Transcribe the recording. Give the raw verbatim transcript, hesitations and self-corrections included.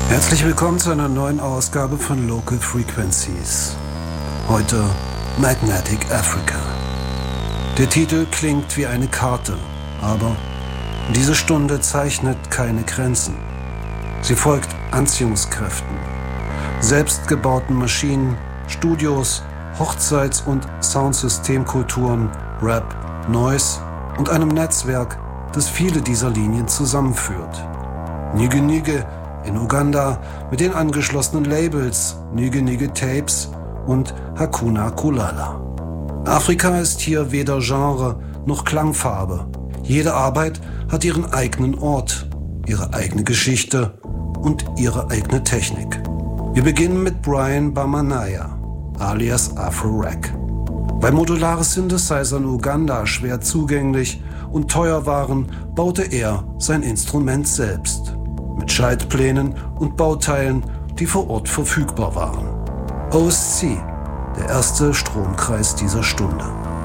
Herzlich willkommen zu einer neuen Ausgabe von Local Frequencies. Heute Magnetic Africa. Der Titel klingt wie eine Karte, aber diese Stunde zeichnet keine Grenzen. Sie folgt Anziehungskräften, selbstgebauten Maschinen, Studios, Hochzeits- und Soundsystemkulturen, Rap, Noise und einem Netzwerk, das viele dieser Linien zusammenführt. Nige Nige in Uganda mit den angeschlossenen Labels Nige Nige Tapes und Hakuna Kulala. Afrika ist hier weder Genre noch Klangfarbe. Jede Arbeit hat ihren eigenen Ort, ihre eigene Geschichte und ihre eigene Technik. Wir beginnen mit Brian Bamanaya, alias Afro-Rack. Weil modulare Synthesizer in Uganda schwer zugänglich und teuer waren, baute er sein Instrument selbst. Mit Schaltplänen und Bauteilen, die vor Ort verfügbar waren. O S C, der erste Stromkreis dieser Stunde.